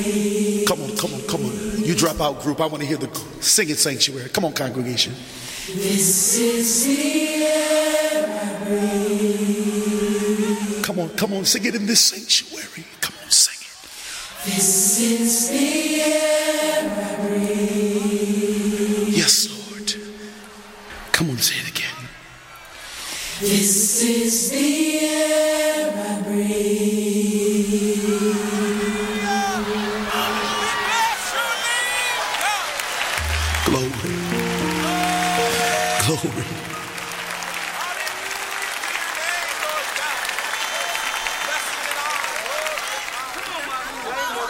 Come on, come on, come on. You drop out, group. I want to hear the singing sanctuary. Come on, congregation. This is the air I breathe. Come on, sing it in this sanctuary. Come on, sing it. This is the air I breathe. Yes, Lord. Come on, say it again. This is the air I breathe. Glory. Glory.